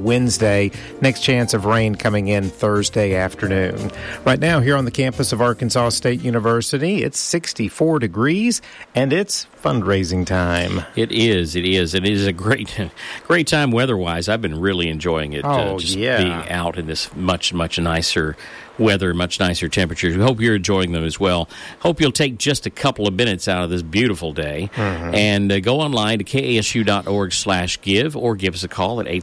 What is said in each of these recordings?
Wednesday. Next chance of rain coming in Thursday afternoon. Right now, here on the campus of Arkansas State University, it's 64 degrees, and it's fundraising time. It is. It is. It is a great time weather-wise. I've been really enjoying it. Being out in this much nicer weather, much nicer temperatures. We hope you're enjoying them as well. Hope you'll take just a couple of minutes out of this beautiful day and go online to kasu.org/give or give us a call at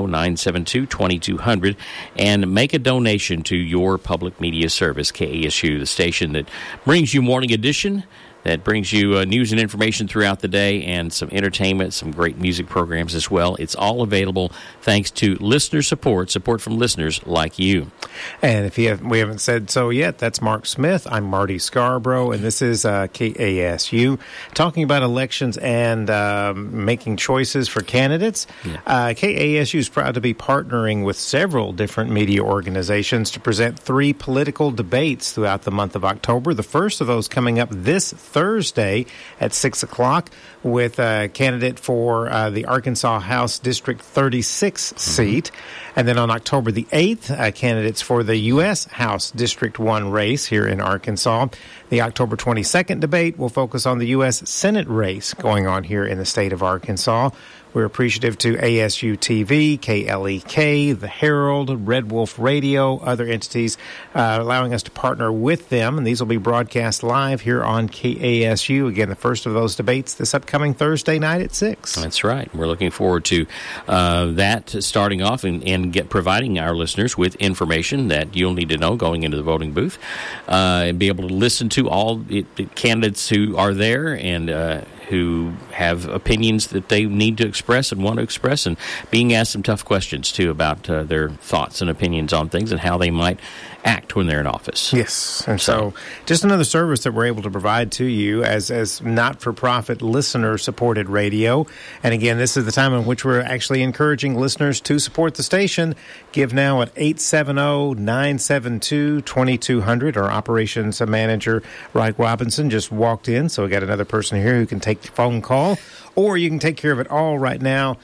870-972-2200 and make a donation to your public media service, KASU, the station that brings you Morning Edition, that brings you news and information throughout the day and some entertainment, some great music programs as well. It's all available thanks to listener support from listeners like you. And if we haven't said so yet, that's Mark Smith. I'm Marty Scarborough, and this is KASU, talking about elections and making choices for candidates. Yeah. KASU is proud to be partnering with several different media organizations to present 3 political debates throughout the month of October. The first of those coming up this Thursday at 6 o'clock with a candidate for the Arkansas House District 36 seat. And then on October the 8th, candidates for the U.S. House District 1 race here in Arkansas. The October 22nd debate will focus on the U.S. Senate race going on here in the state of Arkansas. We're appreciative to ASU TV, KLEK, The Herald, Red Wolf Radio, other entities allowing us to partner with them. And these will be broadcast live here on KASU. Again, the first of those debates this upcoming Thursday night at 6. That's right. We're looking forward to that starting off and providing our listeners with information that you'll need to know going into the voting booth and be able to listen to all the candidates who are there and who have opinions that they need to express and want to express, and being asked some tough questions, too, about their thoughts and opinions on things and how they might act when they're in office. Yes, and so just another service that we're able to provide to you as not-for-profit listener-supported radio. And again, this is the time in which we're actually encouraging listeners to support the station. Give now at 870-972-2200. Our operations manager, Reich Robinson, just walked in, so we got another person here who can take the phone call. Or you can take care of it all right now,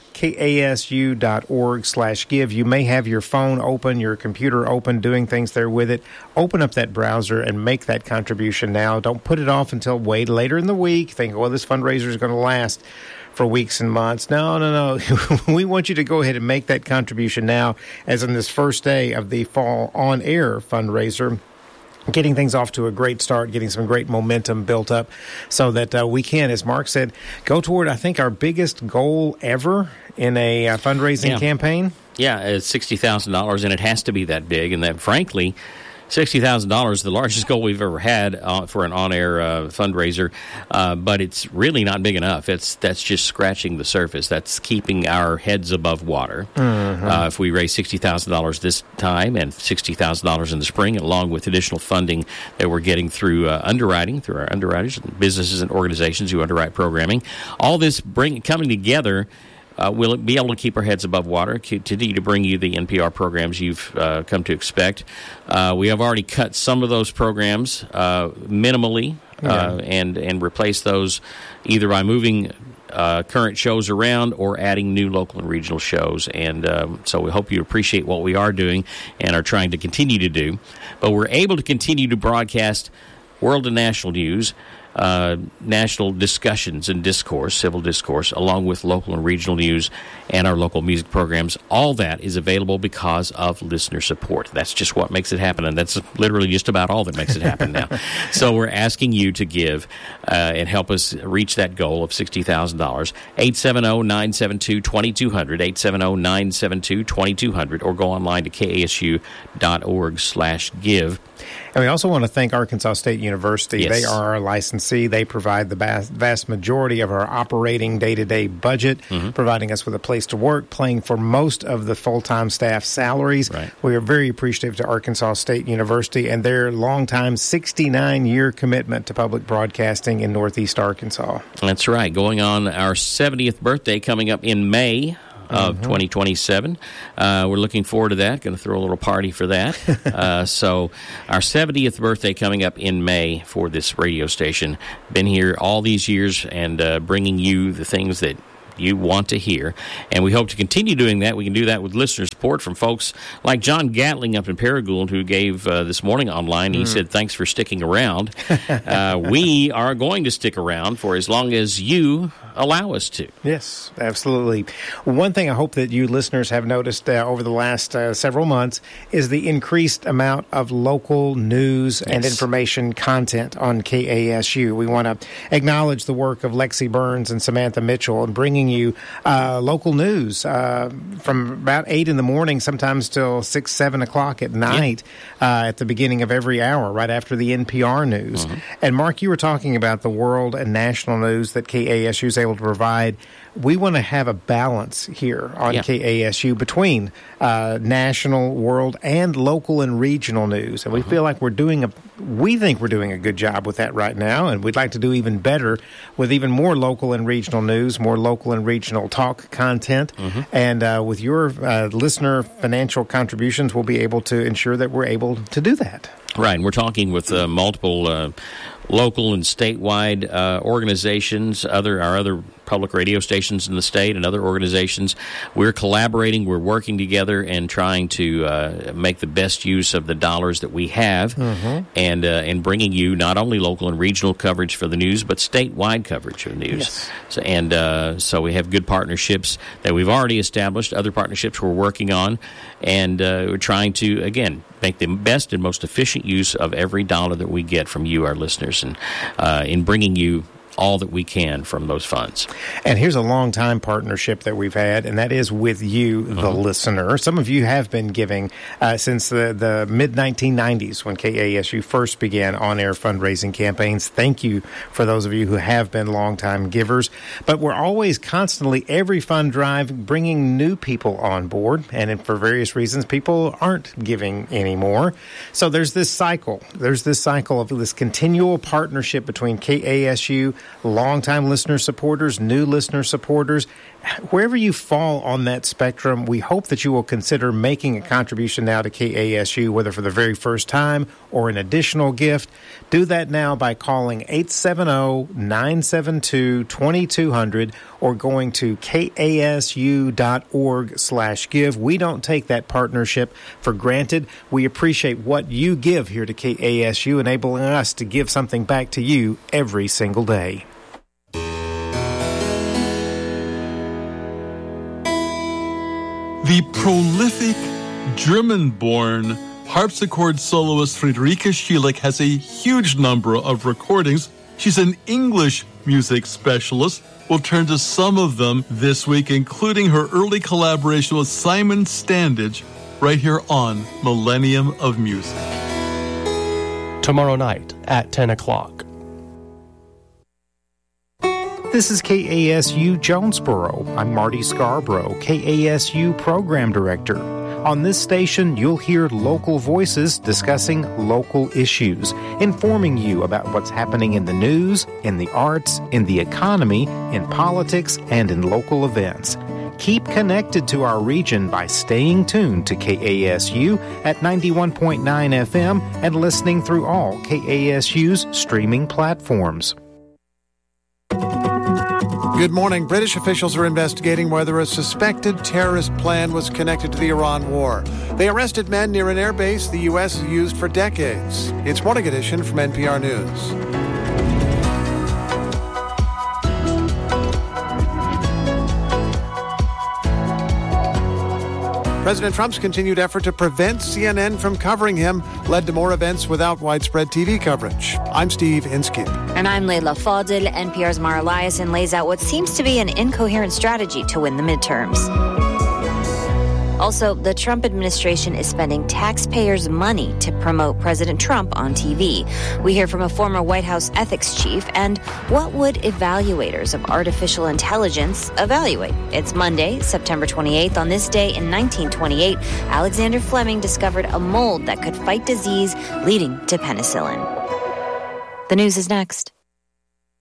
kasu.org/give. You may have your phone open, your computer open, doing things there with it. Open up that browser and make that contribution now. Don't put it off until way later in the week. Think, well, this fundraiser is going to last for weeks and months. No. We want you to go ahead and make that contribution now, as in this first day of the Fall On Air fundraiser. Getting things off to a great start, getting some great momentum built up so that we can, as Mark said, go toward, I think, our biggest goal ever in a fundraising campaign. Yeah, it's $60,000, and it has to be that big. And that, frankly, $60,000 is the largest goal we've ever had for an on-air fundraiser, but it's really not big enough. That's just scratching the surface. That's keeping our heads above water. If we raise $60,000 this time and $60,000 in the spring, along with additional funding that we're getting through underwriting, through our underwriters, businesses and organizations who underwrite programming, all this coming together, we'll be able to keep our heads above water, continue to bring you the NPR programs you've come to expect. We have already cut some of those programs minimally and replaced those either by moving current shows around or adding new local and regional shows. And so we hope you appreciate what we are doing and are trying to continue to do. But we're able to continue to broadcast world and national news, national discussions and discourse, civil discourse, along with local and regional news and our local music programs. All that is available because of listener support. That's just what makes it happen, and that's literally just about all that makes it happen now. So we're asking you to give and help us reach that goal of $60,000. 870-972-2200, 870-972-2200, or go online to kasu.org/give. And we also want to thank Arkansas State University. Yes. They are our licensee. They provide the vast majority of our operating day-to-day budget, providing us with a place to work, paying for most of the full-time staff salaries. Right. We are very appreciative to Arkansas State University and their longtime 69-year commitment to public broadcasting in Northeast Arkansas. That's right. Going on our 70th birthday coming up in May of 2027. We're looking forward to that. Going to throw a little party for that. So our 70th birthday coming up in May for this radio station. Been here all these years and bringing you the things that you want to hear. And we hope to continue doing that. We can do that with listener support from folks like John Gatling up in Paragould, who gave this morning online. He said, thanks for sticking around. We are going to stick around for as long as you allow us to. Yes, absolutely. One thing I hope that you listeners have noticed over the last several months is the increased amount of local news and information content on KASU. We want to acknowledge the work of Lexi Burns and Samantha Mitchell in bringing you local news from about 8 in the morning, sometimes till 6, 7 o'clock at night at the beginning of every hour, right after the NPR news. And Mark, you were talking about the world and national news that KASU is able to provide. We want to have a balance here on KASU between national, world, and local and regional news. And we feel like we think we're doing a good job with that right now, and we'd like to do even better with even more local and regional news, more local and regional talk content. And with your listener financial contributions, we'll be able to ensure that we're able to do that. Right, and we're talking with multiple local and statewide organizations, our other public radio stations in the state and other organizations. We're collaborating, we're working together and trying to make the best use of the dollars that we have and bringing you not only local and regional coverage for the news, but statewide coverage of the news. So we have good partnerships that we've already established, other partnerships we're working on, and we're trying to, again, make the best and most efficient use of every dollar that we get from you, our listeners, and in bringing you all that we can from those funds. And here's a long-time partnership that we've had, and that is with you, the listener. Some of you have been giving since the mid-1990s when KASU first began on-air fundraising campaigns. Thank you for those of you who have been long-time givers. But we're always constantly, every fund drive, bringing new people on board, and for various reasons, people aren't giving anymore. So there's this cycle. There's this cycle of this continual partnership between KASU, longtime listener supporters, new listener supporters. Wherever you fall on that spectrum, we hope that you will consider making a contribution now to KASU, whether for the very first time or an additional gift. Do that now by calling 870-972-2200 or going to kasu.org/give. We don't take that partnership for granted. We appreciate what you give here to KASU, enabling us to give something back to you every single day. The prolific German-born harpsichord soloist Friederike Schieleck has a huge number of recordings. She's an English music specialist. We'll turn to some of them this week, including her early collaboration with Simon Standage, right here on Millennium of Music. Tomorrow night at 10 o'clock. This is KASU Jonesboro. I'm Marty Scarborough, KASU Program Director. On this station, you'll hear local voices discussing local issues, informing you about what's happening in the news, in the arts, in the economy, in politics, and in local events. Keep connected to our region by staying tuned to KASU at 91.9 FM and listening through all KASU's streaming platforms. Good morning. British officials are investigating whether a suspected terrorist plan was connected to the Iran war. They arrested men near an airbase the U.S. has used for decades. It's Morning Edition from NPR News. President Trump's continued effort to prevent CNN from covering him led to more events without widespread TV coverage. I'm Steve Inskeep. And I'm Leila Fadil. NPR's Mara Liasson lays out what seems to be an incoherent strategy to win the midterms. Also, the Trump administration is spending taxpayers' money to promote President Trump on TV. We hear from a former White House ethics chief, and what would evaluators of artificial intelligence evaluate? It's Monday, September 28th. On this day in 1928, Alexander Fleming discovered a mold that could fight disease, leading to penicillin. The news is next.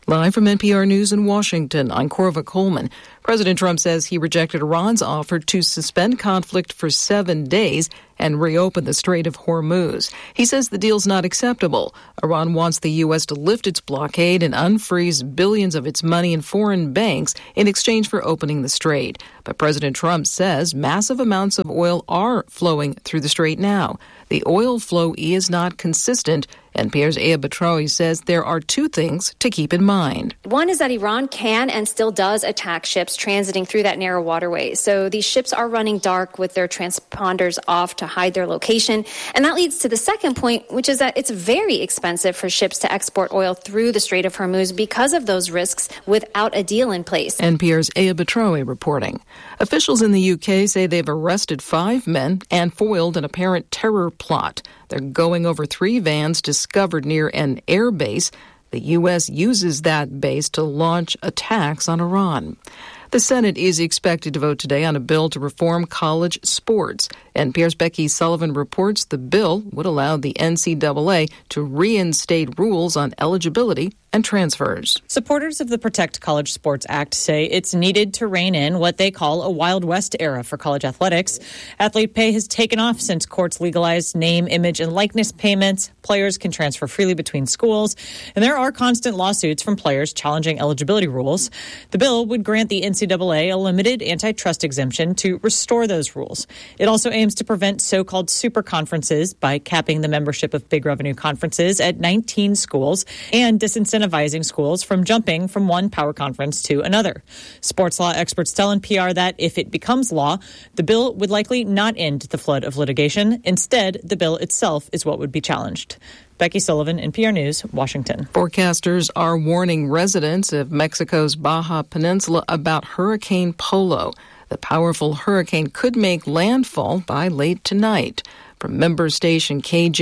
Live from NPR News in Washington, I'm Corva Coleman. President Trump says he rejected Iran's offer to suspend conflict for 7 days and reopen the Strait of Hormuz. He says the deal's not acceptable. Iran wants the U.S. to lift its blockade and unfreeze billions of its money in foreign banks in exchange for opening the strait. But President Trump says massive amounts of oil are flowing through the strait now. The oil flow is not consistent. NPR's Aya Batrawi says there are 2 things to keep in mind. One is that Iran can and still does attack ships transiting through that narrow waterway. So these ships are running dark with their transponders off to hide their location. And that leads to the second point, which is that it's very expensive for ships to export oil through the Strait of Hormuz because of those risks without a deal in place. NPR's Aya Batrawi reporting. Officials in the UK say they've arrested 5 men and foiled an apparent terror plot. They're going over 3 vans discovered near an air base. The U.S. uses that base to launch attacks on Iran. The Senate is expected to vote today on a bill to reform college sports. NPR's Becky Sullivan reports the bill would allow the NCAA to reinstate rules on eligibility and transfers. Supporters of the Protect College Sports Act say it's needed to rein in what they call a Wild West era for college athletics. Athlete pay has taken off since courts legalized name, image, and likeness payments. Players can transfer freely between schools, and there are constant lawsuits from players challenging eligibility rules. The bill would grant the NCAA a limited antitrust exemption to restore those rules. It also aims to prevent so-called super conferences by capping the membership of big revenue conferences at 19 schools and disincentivizing schools from jumping from one power conference to another. Sports law experts tell NPR that if it becomes law, the bill would likely not end the flood of litigation. Instead, the bill itself is what would be challenged. Becky Sullivan, NPR News, Washington. Forecasters are warning residents of Mexico's Baja Peninsula about Hurricane Polo. The powerful hurricane could make landfall by late tonight. From member station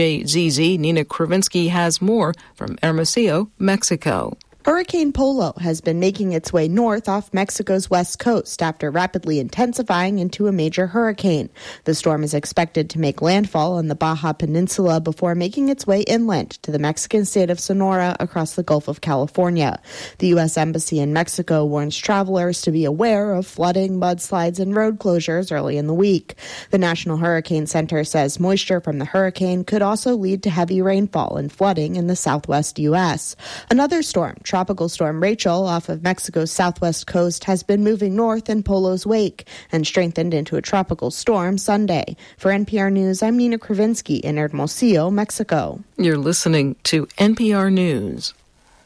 KJZZ, Nina Kravinsky has more from Hermosillo, Mexico. Hurricane Polo has been making its way north off Mexico's west coast after rapidly intensifying into a major hurricane. The storm is expected to make landfall on the Baja Peninsula before making its way inland to the Mexican state of Sonora across the Gulf of California. The U.S. Embassy in Mexico warns travelers to be aware of flooding, mudslides, and road closures early in the week. The National Hurricane Center says moisture from the hurricane could also lead to heavy rainfall and flooding in the southwest U.S. Another storm, Tropical Storm Rachel off of Mexico's southwest coast, has been moving north in Polo's wake and strengthened into a tropical storm Sunday. For NPR News, I'm Nina Kravinsky in Hermosillo, Mexico. You're listening to NPR News.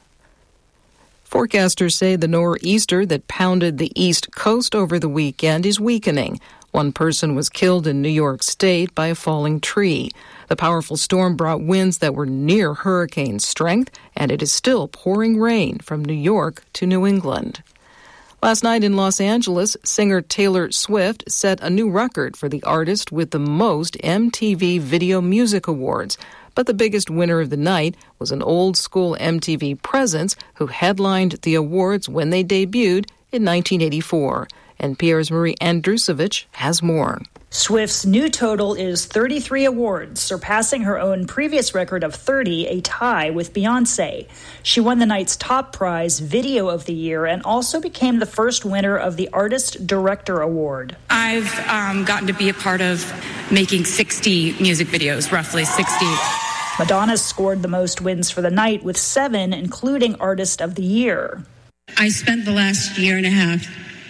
Forecasters say the nor'easter that pounded the East Coast over the weekend is weakening. 1 person was killed in New York State by a falling tree. The powerful storm brought winds that were near hurricane strength, and it is still pouring rain from New York to New England. Last night in Los Angeles, singer Taylor Swift set a new record for the artist with the most MTV Video Music Awards. But the biggest winner of the night was an old-school MTV presence who headlined the awards when they debuted in 1984. NPR's Marie Andrusovich has more. Swift's new total is 33 awards, surpassing her own previous record of 30, a tie with Beyoncé. She won the night's top prize, Video of the Year, and also became the first winner of the Artist Director Award. I've gotten to be a part of making 60 music videos, roughly 60. Madonna scored the most wins for the night with 7, including Artist of the Year. I spent the last year and a half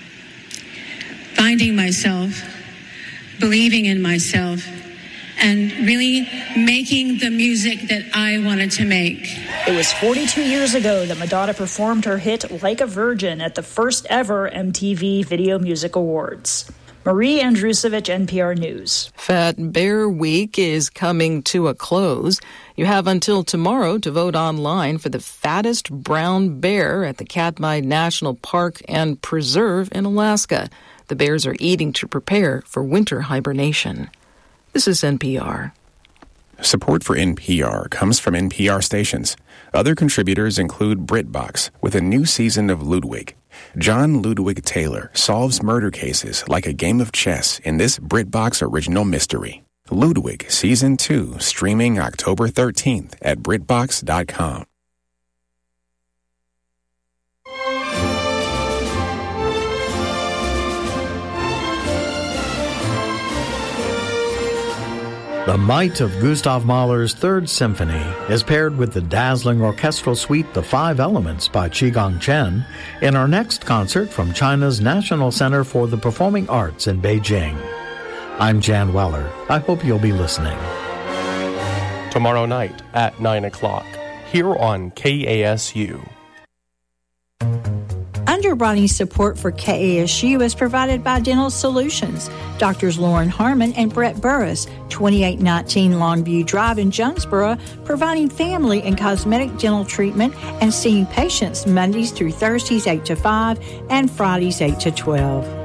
finding myself, believing in myself, and really making the music that I wanted to make. It was 42 years ago that Madonna performed her hit Like a Virgin at the first ever MTV Video Music Awards. Marie Andrusovich, NPR News. Fat Bear Week is coming to a close. You have until tomorrow to vote online for the fattest brown bear at the Katmai National Park and Preserve in Alaska. The bears are eating to prepare for winter hibernation. This is NPR. Support for NPR comes from NPR stations. Other contributors include BritBox with a new season of Ludwig. John Ludwig Taylor solves murder cases like a game of chess in this BritBox original mystery. Ludwig Season 2 streaming October 13th at BritBox.com. The might of Gustav Mahler's Third Symphony is paired with the dazzling orchestral suite The Five Elements by Qigong Chen in our next concert from China's National Center for the Performing Arts in Beijing. I'm Jan Weller. I hope you'll be listening. Tomorrow night at 9 o'clock, here on KASU. Underwriting support for KASU is provided by Dental Solutions. Doctors Lauren Harmon and Brett Burris, 2819 Longview Drive in Jonesboro, providing family and cosmetic dental treatment and seeing patients Mondays through Thursdays 8 to 5 and Fridays 8 to 12.